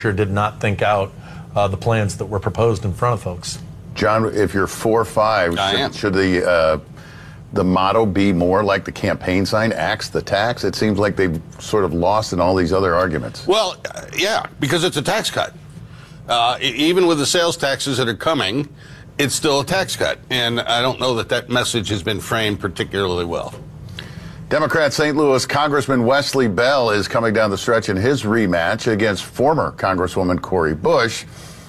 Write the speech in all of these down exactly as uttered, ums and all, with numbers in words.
did not think out uh, the plans that were proposed in front of folks. John, if you're four or five, I should, am. should the uh, the motto be more like the campaign sign, axe the tax? It seems like they've sort of lost in all these other arguments. Well, uh, yeah, because it's a tax cut. Uh, e- even with the sales taxes that are coming, it's still a tax cut. And I don't know that that message has been framed particularly well. Democrat Saint Louis Congressman Wesley Bell is coming down the stretch in his rematch against former Congresswoman Cori Bush.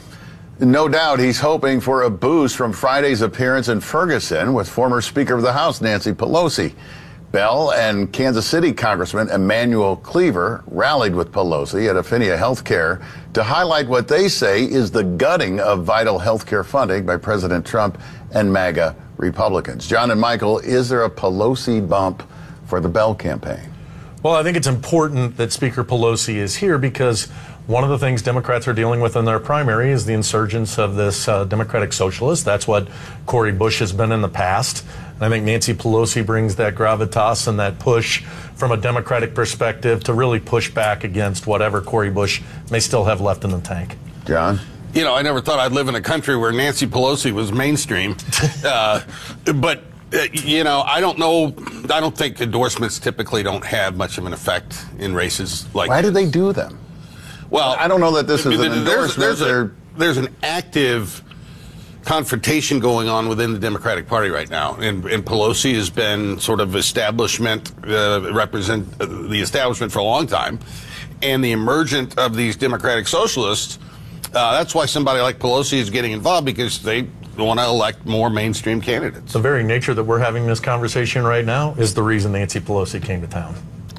No doubt he's hoping for a boost from Friday's appearance in Ferguson with former Speaker of the House Nancy Pelosi. Bell and Kansas City Congressman Emanuel Cleaver rallied with Pelosi at Affinia Healthcare to highlight what they say is the gutting of vital healthcare funding by President Trump and MAGA Republicans. John and Michael, is there a Pelosi bump for the Bell campaign? Well, I think it's important that Speaker Pelosi is here because one of the things Democrats are dealing with in their primary is the insurgence of this uh, Democratic Socialist. That's what Cori Bush has been in the past. And I think Nancy Pelosi brings that gravitas and that push from a Democratic perspective to really push back against whatever Cori Bush may still have left in the tank. John? You know, I never thought I'd live in a country where Nancy Pelosi was mainstream. uh, but, uh, you know, I don't know. I don't think endorsements typically don't have much of an effect in races like Why this. do they do them? Well, I don't know that this is an there's, endorsement. there's, a, there's an active confrontation going on within the Democratic Party right now, and, and Pelosi has been sort of establishment, uh, represent uh, the establishment for a long time, and the emergent of these Democratic Socialists. Uh, that's why somebody like Pelosi is getting involved, because they want to elect more mainstream candidates. The very nature that we're having this conversation right now is the reason Nancy Pelosi came to town.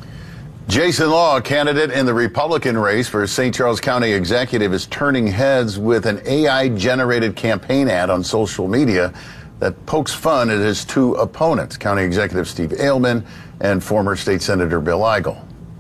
Jason Law, a candidate in the Republican race for Saint Charles County Executive, is turning heads with an A I-generated campaign ad on social media that pokes fun at his two opponents, County Executive Steve Ailman and former State Senator Bill Eigel.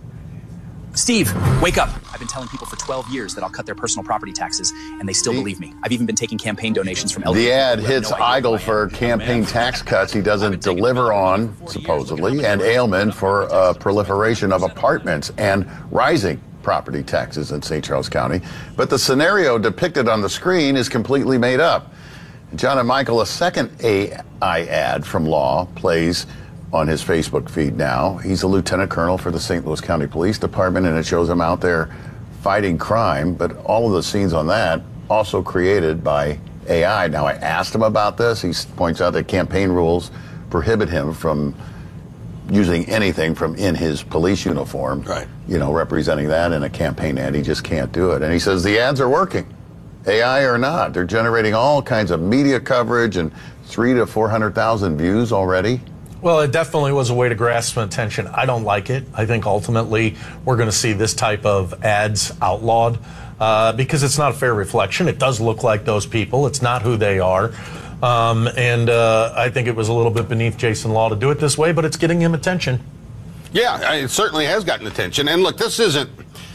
Steve, wake up. I've been telling people for twelve years that I'll cut their personal property taxes, and they still The- believe me. I've even been taking campaign donations from elderly The ad people who have hits no idea who I Eigel am. for campaign tax cuts he doesn't deliver on, supposedly, and Ailman for a proliferation of apartments and rising property taxes in Saint Charles County. But the scenario depicted on the screen is completely made up. John and Michael, a second A I ad from Law plays on his Facebook feed now. He's a lieutenant colonel for the Saint Louis County Police Department, and it shows him out there fighting crime. But all of the scenes on that also created by A I. Now, I asked him about this. He points out that campaign rules prohibit him from using anything from in his police uniform, Right. you know, representing that in a campaign ad. He just can't do it. And he says the ads are working, A I or not. They're generating all kinds of media coverage and three to four hundred thousand views already. Well, it definitely was a way to grasp some attention. I don't like it. I think ultimately we're going to see this type of ads outlawed uh, because it's not a fair reflection. It does look like those people. It's not who they are. Um, and uh, I think it was a little bit beneath Jason Law to do it this way, but it's getting him attention. Yeah, it certainly has gotten attention. And look, this isn't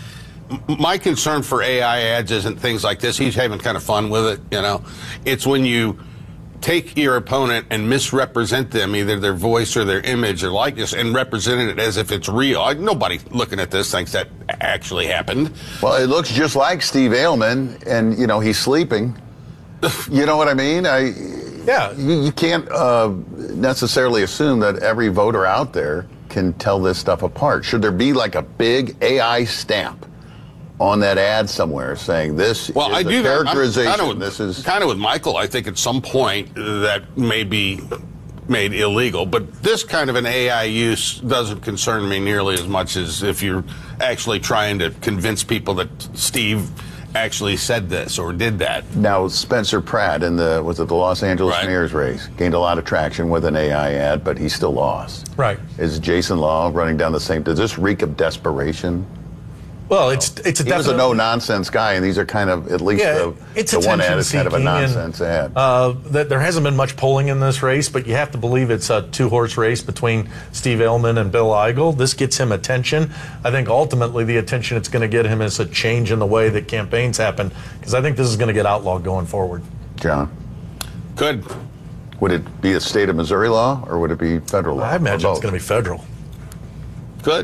my concern for A I ads. Isn't things like this. He's having kind of fun with it, you know. It's when you take your opponent and misrepresent them, either their voice or their image or likeness, and represent it as if it's real. Nobody looking at this thinks that actually happened. Well, it looks just like Steve Ailman, and, you know, he's sleeping. You know what I mean? I Yeah. You, you can't uh, necessarily assume that every voter out there can tell this stuff apart. Should there be like a big A I stamp on that ad somewhere saying this Well, is I a do that. I'm characterization? kind of with, this is kind of with Michael. I think at some point that may be made illegal, but this kind of an A I use doesn't concern me nearly as much as if you're actually trying to convince people that Steve actually said this or did that. Now Spencer Pratt in the was it the Los Angeles Right. mayor's race gained a lot of traction with an A I ad, but he still lost. Right. Is Jason Law running down the same? Does this reek of desperation? Well, it's it's a He was a definite- no-nonsense guy, and these are kind of, at least Yeah, the, it's the one ad is attention kind of a seeking, and, nonsense ad. Uh, that there hasn't been much polling in this race, but you have to believe it's a two-horse race between Steve Ailman and Bill Eigel. This gets him attention. I think ultimately the attention it's going to get him is a change in the way that campaigns happen, because I think this is going to get outlawed going forward. John, Good. would it be a state of Missouri law, or would it be federal law? I imagine Or it's both? going to be federal. Good.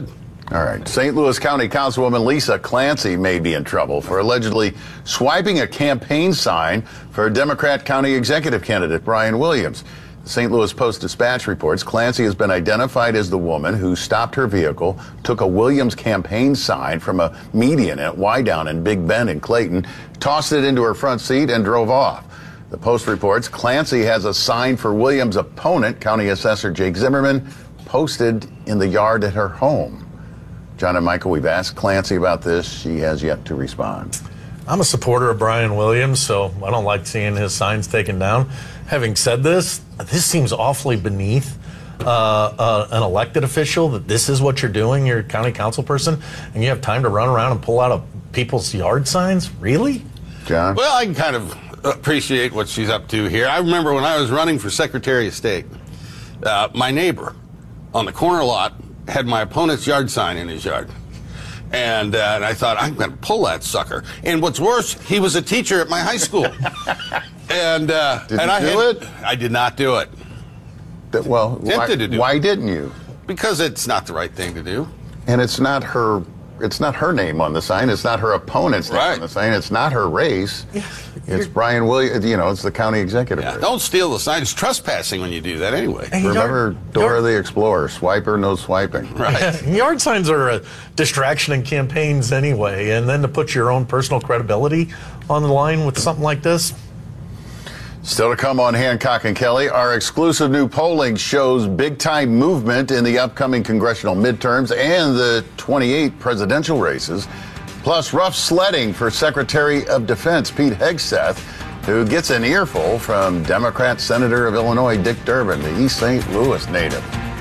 All right. Saint Louis County Councilwoman Lisa Clancy may be in trouble for allegedly swiping a campaign sign for Democrat county executive candidate Brian Williams. The Saint Louis Post-Dispatch reports Clancy has been identified as the woman who stopped her vehicle, took a Williams campaign sign from a median at Y-Down in Big Bend in Clayton, tossed it into her front seat, and drove off. The Post reports Clancy has a sign for Williams' opponent, County Assessor Jake Zimmerman, posted in the yard at her home. John and Michael, we've asked Clancy about this. She has yet to respond. I'm a supporter of Brian Williams, so I don't like seeing his signs taken down. Having said this, this seems awfully beneath uh, uh, an elected official, that this is what you're doing. You're a county council person, and you have time to run around and pull out a people's yard signs? Really? John? Well, I can kind of appreciate what she's up to here. I remember when I was running for Secretary of State, uh, my neighbor on the corner lot had my opponent's yard sign in his yard. And, uh, and I thought, I'm going to pull that sucker. And what's worse, he was a teacher at my high school. and uh, did and you I do had, it? I did not do it. That, well, why, to do why it. didn't you? Because it's not the right thing to do. And it's not her. It's not her name on the sign. It's not her opponent's name Right. on the sign. It's not her race. Yeah, it's Brian Williams. You know, it's the county executive. Yeah, race. don't steal the sign. It's trespassing when you do that anyway. Hey, Remember yard, Dora yard, the Explorer, swiper, no swiping. Right. Yard signs are a distraction in campaigns anyway, and then to put your own personal credibility on the line with something like this. Still to come on Hancock and Kelly, our exclusive new polling shows big-time movement in the upcoming congressional midterms and the twenty-eight presidential races, plus rough sledding for Secretary of Defense Pete Hegseth, who gets an earful from Democrat Senator of Illinois Dick Durbin, the East Saint Louis native.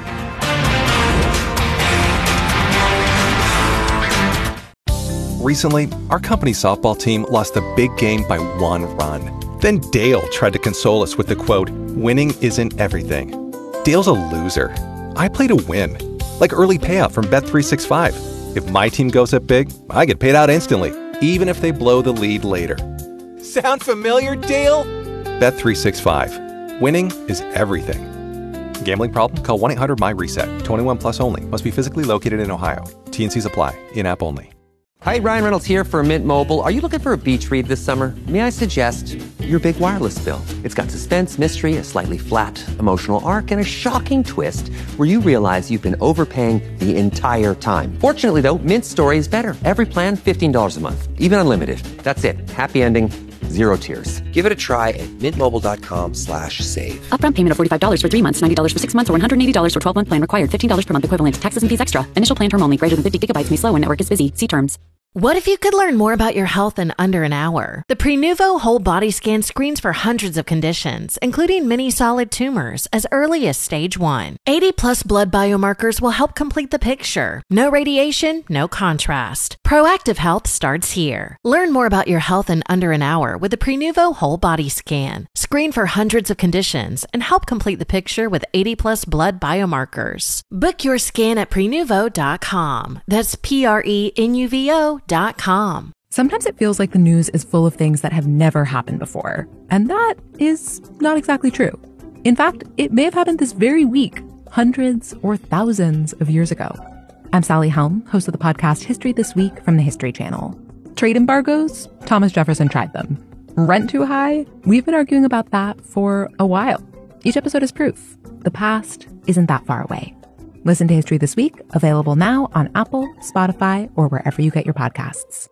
Recently, our company softball team lost a big game by one run. Then Dale tried to console us with the quote, "Winning isn't everything." Dale's a loser. I play to win, like early payout from Bet three sixty-five. If my team goes up big, I get paid out instantly, even if they blow the lead later. Sound familiar, Dale? Bet three sixty-five. Winning is everything. Gambling problem? Call one eight hundred M Y reset. twenty-one plus only. Must be physically located in Ohio. T and Cs apply. In-app only. Hi, Ryan Reynolds here for Mint Mobile. Are you looking for a beach read this summer? May I suggest your big wireless bill? It's got suspense, mystery, a slightly flat, emotional arc, and a shocking twist where you realize you've been overpaying the entire time. Fortunately, though, Mint's story is better. Every plan, fifteen dollars a month. Even unlimited. That's it. Happy ending. Zero tears. Give it a try at mintmobile.com slash save. Upfront payment of forty-five dollars for three months, ninety dollars for six months, or one hundred eighty dollars for twelve-month plan required. fifteen dollars per month equivalent. Taxes and fees extra. Initial plan term only. Greater than fifty gigabytes may slow when network is busy. See terms. What if you could learn more about your health in under an hour? The Prenuvo Whole Body Scan screens for hundreds of conditions, including many solid tumors, as early as stage one. eighty plus blood biomarkers will help complete the picture. No radiation, no contrast. Proactive health starts here. Learn more about your health in under an hour with the Prenuvo Whole Body Scan. Screen for hundreds of conditions and help complete the picture with eighty plus blood biomarkers. Book your scan at prenuvo dot com. That's P R E N U V O dot com. Sometimes it feels like the news is full of things that have never happened before, and that is not exactly true. In fact, it may have happened this very week, hundreds or thousands of years ago. I'm Sally Helm, host of the podcast History This Week from the History Channel. Trade embargoes? Thomas Jefferson tried them. Rent too high? We've been arguing about that for a while. Each episode is proof. The past isn't that far away. Listen to History This Week, available now on Apple, Spotify, or wherever you get your podcasts.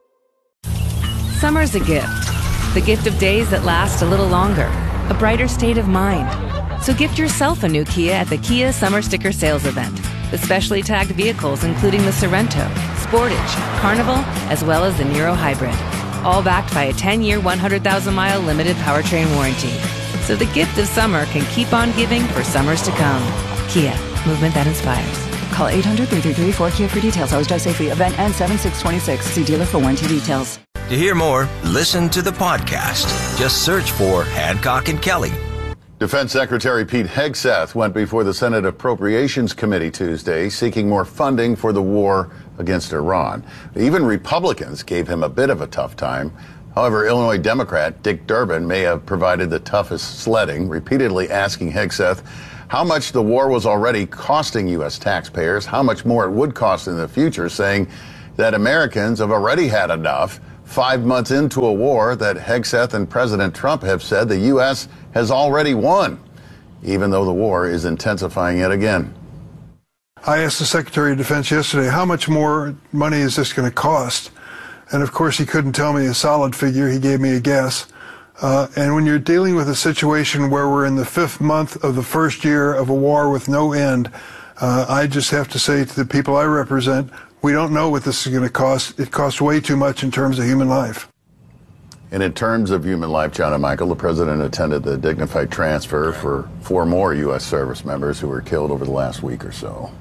Summer's a gift. The gift of days that last a little longer. A brighter state of mind. So gift yourself a new Kia at the Kia Summer Sticker Sales Event. With specially tagged vehicles including the Sorrento, Sportage, Carnival, as well as the Niro Hybrid. All backed by a ten-year, one hundred thousand mile limited powertrain warranty. So the gift of summer can keep on giving for summers to come. Kia. Movement that inspires. Call eight hundred, three three three, four K I A for details. Always drive safely. Event ends seven six twenty-six. See dealer for warranty details. To hear more, listen to the podcast. Just search for Hancock and Kelly. Defense Secretary Pete Hegseth went before the Senate Appropriations Committee Tuesday seeking more funding for the war against Iran. Even Republicans gave him a bit of a tough time. However, Illinois Democrat Dick Durbin may have provided the toughest sledding, repeatedly asking Hegseth how much the war was already costing U S taxpayers, how much more it would cost in the future, saying that Americans have already had enough five months into a war that Hegseth and President Trump have said the U S has already won, even though the war is intensifying yet again. I asked the Secretary of Defense yesterday, how much more money is this going to cost? And of course, he couldn't tell me a solid figure. He gave me a guess. Uh, and when you're dealing with a situation where we're in the fifth month of the first year of a war with no end, uh, I just have to say to the people I represent, we don't know what this is going to cost. It costs way too much in terms of human life. And in terms of human life, John and Michael, the president attended the dignified transfer for four more U S service members who were killed over the last week or so.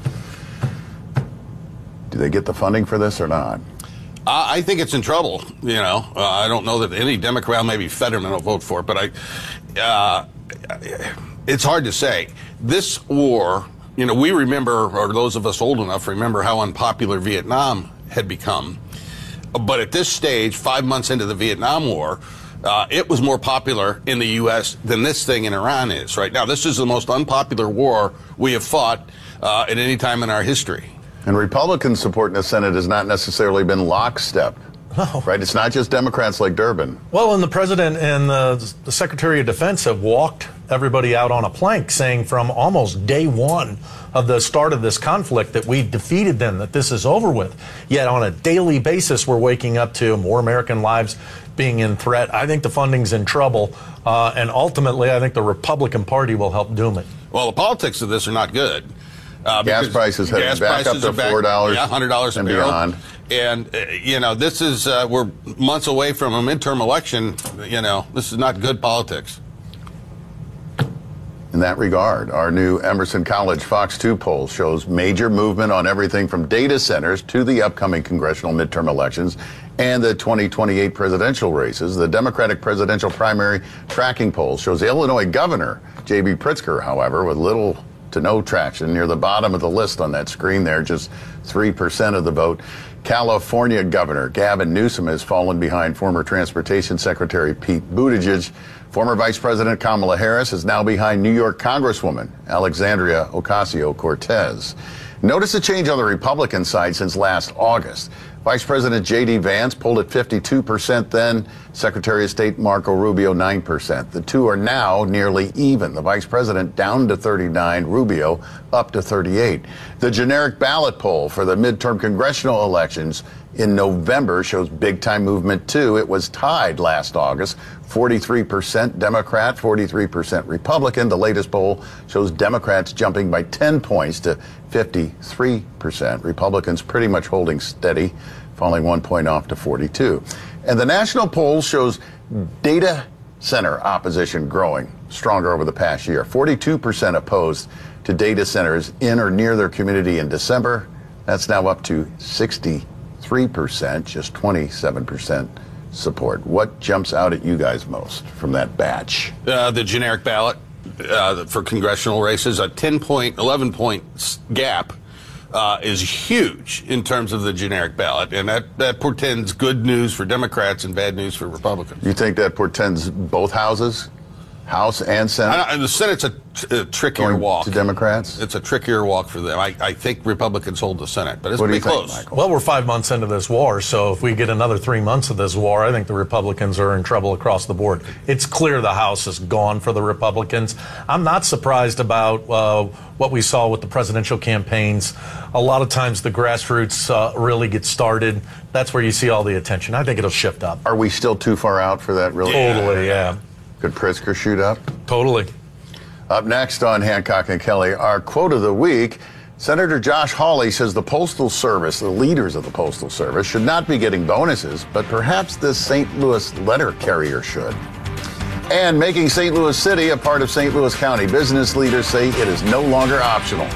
Do they get the funding for this or not? Uh, I think it's in trouble. You know, uh, I don't know that any Democrat, maybe Fetterman, will vote for it, but I, uh, it's hard to say. This war, you know, we remember, or those of us old enough remember how unpopular Vietnam had become. But at this stage, five months into the Vietnam War, uh, it was more popular in the U S than this thing in Iran is right now. This is the most unpopular war we have fought uh, at any time in our history. And Republican support in the Senate has not necessarily been lockstep, no. right? It's not just Democrats like Durbin. Well, and the president and the, the Secretary of Defense have walked everybody out on a plank, saying from almost day one of the start of this conflict that we defeated them, that this is over with. Yet on a daily basis, we're waking up to more American lives being in threat. I think the funding's in trouble, uh, and ultimately, I think the Republican Party will help doom it. Well, the politics of this are not good. Uh, gas prices heading gas back prices up to back, four dollars yeah, one hundred dollars and a barrel. beyond. And, uh, you know, this is, uh, we're months away from a midterm election. You know, this is not good politics. In that regard, our new Emerson College Fox two poll shows major movement on everything from data centers to the upcoming congressional midterm elections and the twenty twenty-eight presidential races. The Democratic presidential primary tracking poll shows Illinois Governor J B Pritzker, however, with little to no traction, near the bottom of the list on that screen there, just three percent of the vote. California Governor Gavin Newsom has fallen behind former Transportation Secretary Pete Buttigieg. Former Vice President Kamala Harris is now behind New York Congresswoman Alexandria Ocasio-Cortez. Notice a change on the Republican side since last August. Vice President J D Vance polled at fifty-two percent then, Secretary of State Marco Rubio nine percent. The two are now nearly even. The Vice President down to thirty-nine, Rubio up to thirty-eight. The generic ballot poll for the midterm congressional elections in November shows big-time movement, too. It was tied last August, forty-three percent Democrat, forty-three percent Republican. The latest poll shows Democrats jumping by ten points to fifty-three percent. Republicans pretty much holding steady, falling one point off to forty-two. And the national poll shows data center opposition growing stronger over the past year. forty-two percent opposed to data centers in or near their community in December. That's now up to sixty-three percent, just twenty-seven percent support. What jumps out at you guys most from that batch? Uh, the generic ballot uh, for congressional races, a ten point, eleven point gap uh, is huge in terms of the generic ballot. And that, that portends good news for Democrats and bad news for Republicans. You think that portends both houses, House and Senate? I, the Senate's a, a trickier Going walk. to Democrats? It's a trickier walk for them. I, I think Republicans hold the Senate, but it's What do pretty you think, close. Michael? Well, we're five months into this war, so if we get another three months of this war, I think the Republicans are in trouble across the board. It's clear the House is gone for the Republicans. I'm not surprised about uh, what we saw with the presidential campaigns. A lot of times the grassroots uh, really get started. That's where you see all the attention. I think it'll shift up. Are we still too far out for that, really? Totally, yeah. Could Pritzker shoot up? Totally. Up next on Hancock and Kelly, our quote of the week. Senator Josh Hawley says the Postal Service, the leaders of the Postal Service, should not be getting bonuses, but perhaps this Saint Louis letter carrier should. And making Saint Louis City a part of Saint Louis County, business leaders say it is no longer optional.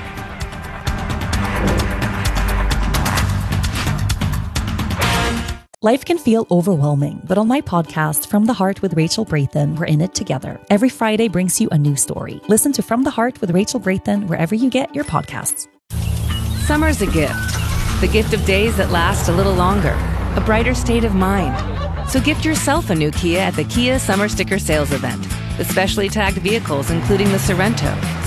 Life can feel overwhelming, but on my podcast, From the Heart with Rachel Brathen, we're in it together. Every Friday brings you a new story. Listen to From the Heart with Rachel Brathen wherever you get your podcasts. Summer's a gift. The gift of days that last a little longer. A brighter state of mind. So gift yourself a new Kia at the Kia Summer Sticker Sales Event. The specially tagged vehicles, including the Sorrento,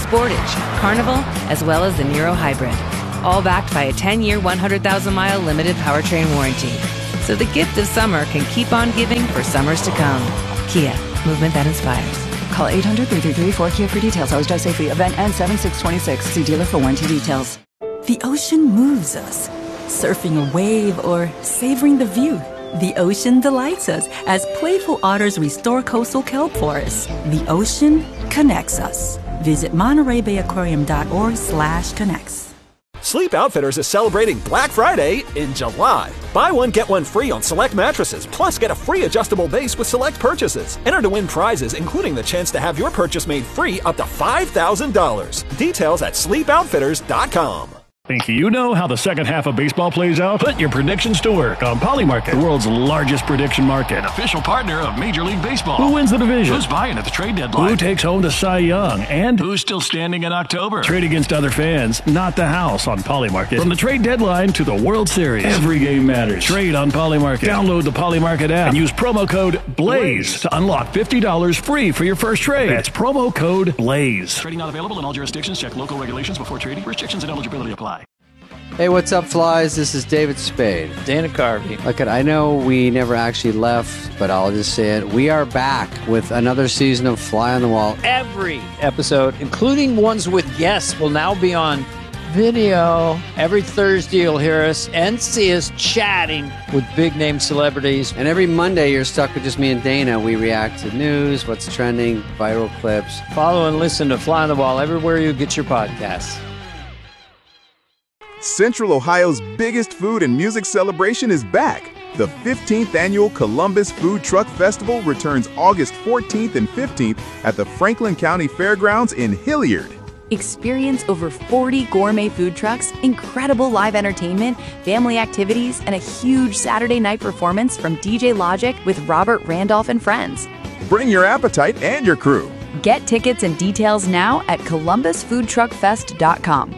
Sportage, Carnival, as well as the Niro Hybrid. All backed by a ten-year, one hundred thousand mile limited powertrain warranty. So the gift of summer can keep on giving for summers to come. Kia, movement that inspires. Call eight hundred, three three three, four K I A for details. Always drive safely. Event ends seven six twenty-six. See dealer for warranty details. The ocean moves us. Surfing a wave or savoring the view. The ocean delights us as playful otters restore coastal kelp forests. The ocean connects us. Visit Monterey Bay Aquarium dot org slash connects. Sleep Outfitters is celebrating Black Friday in July. Buy one, get one free on select mattresses, plus get a free adjustable base with select purchases. Enter to win prizes, including the chance to have your purchase made free up to five thousand dollars. Details at sleep outfitters dot com. Think you know how the second half of baseball plays out? Put your predictions to work on Polymarket, the world's largest prediction market. Official partner of Major League Baseball. Who wins the division? Who's buying at the trade deadline? Who takes home the Cy Young? And who's still standing in October? Trade against other fans, not the house on Polymarket. From the trade deadline to the World Series, every game matters. Trade on Polymarket. Download the Polymarket app and use promo code BLAZE to unlock fifty dollars free for your first trade. That's promo code BLAZE. Trading not available in all jurisdictions. Check local regulations before trading. Restrictions and eligibility apply. Hey, what's up, flies? This is David Spade. Dana Carvey. Look, I know we never actually left, but I'll just say it. We are back with another season of Fly on the Wall. Every episode, including ones with guests, will now be on video. Every Thursday, you'll hear us and see us chatting with big-name celebrities. And every Monday, you're stuck with just me and Dana. We react to news, what's trending, viral clips. Follow and listen to Fly on the Wall everywhere you get your podcasts. Central Ohio's biggest food and music celebration is back. The fifteenth Annual Columbus Food Truck Festival returns August fourteenth and fifteenth at the Franklin County Fairgrounds in Hilliard. Experience over forty gourmet food trucks, incredible live entertainment, family activities, and a huge Saturday night performance from D J Logic with Robert Randolph and friends. Bring your appetite and your crew. Get tickets and details now at columbus food truck fest dot com.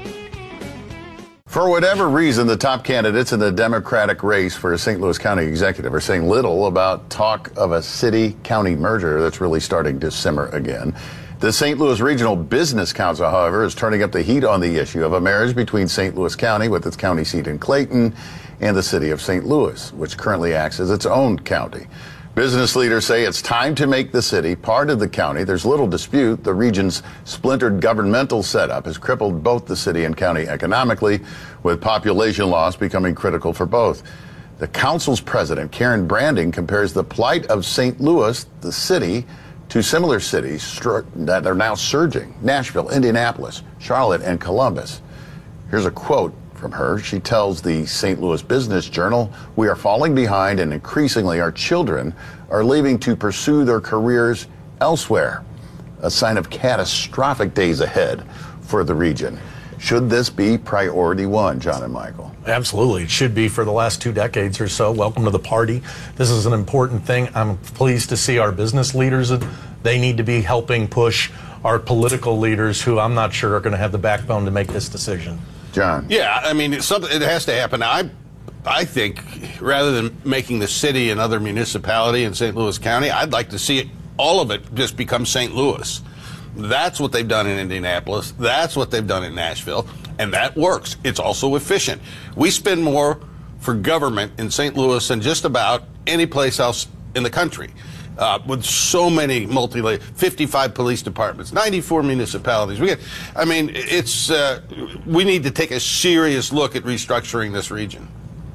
For whatever reason, the top candidates in the Democratic race for a Saint Louis County executive are saying little about talk of a city-county merger that's really starting to simmer again. The Saint Louis Regional Business Council, however, is turning up the heat on the issue of a marriage between Saint Louis County, with its county seat in Clayton, and the city of Saint Louis, which currently acts as its own county. Business leaders say it's time to make the city part of the county. There's little dispute the region's splintered governmental setup has crippled both the city and county economically, with population loss becoming critical for both. The council's president, Karen Branding, compares the plight of Saint Louis, the city, to similar cities that are now surging: Nashville, Indianapolis, Charlotte, and Columbus. Here's a quote from her. She tells the Saint Louis Business Journal, "We are falling behind, and increasingly our children are leaving to pursue their careers elsewhere. A sign of catastrophic days ahead for the region." Should this be priority one, John and Michael? Absolutely. It should be for the last two decades or so. Welcome to the party. This is an important thing. I'm pleased to see our business leaders. They need to be helping push our political leaders, who I'm not sure are going to have the backbone to make this decision. John? Yeah, I mean, it's something, it has to happen. I, I think rather than making the city another municipality in Saint Louis County, I'd like to see it, all of it just become Saint Louis. That's what they've done in Indianapolis. That's what they've done in Nashville. And that works. It's also efficient. We spend more for government in Saint Louis than just about any place else in the country. Uh, with so many multi, fifty-five police departments, ninety-four municipalities. We get, I mean, it's, uh, we need to take a serious look at restructuring this region.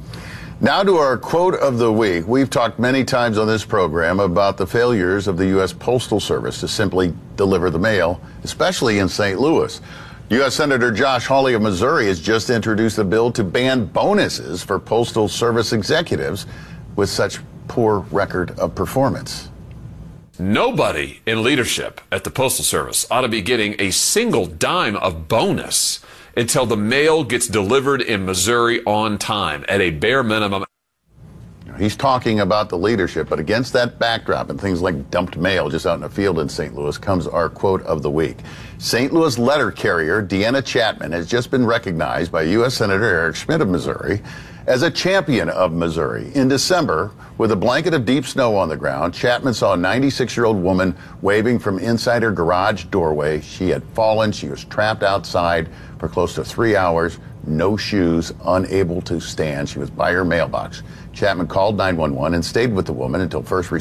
Now to our quote of the week. We've talked many times on this program about the failures of the U S Postal Service to simply deliver the mail, especially in Saint Louis. U S Senator Josh Hawley of Missouri has just introduced a bill to ban bonuses for Postal Service executives with such poor record of performance. Nobody in leadership at the Postal Service ought to be getting a single dime of bonus until the mail gets delivered in Missouri on time, at a bare minimum. He's talking about the leadership, but against that backdrop and things like dumped mail just out in a field in Saint Louis comes our quote of the week. Saint Louis letter carrier Deanna Chapman has just been recognized by U S Senator Eric Schmidt of Missouri as a champion of Missouri. In December, with a blanket of deep snow on the ground, Chapman saw a ninety-six-year-old woman waving from inside her garage doorway. She had fallen. She was trapped outside for close to three hours, no shoes, unable to stand. She was by her mailbox. Chapman called nine one one and stayed with the woman until first responders